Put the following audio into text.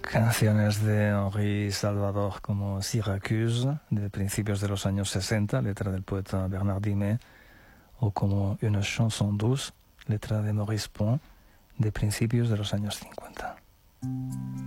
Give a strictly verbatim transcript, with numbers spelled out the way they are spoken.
canciones de Henri Salvador como Syracuse, de principios de los años sesenta, letra del poeta Bernard Dimet, o como Une chanson douce, letra de Maurice Pont, de principios de los años cincuenta.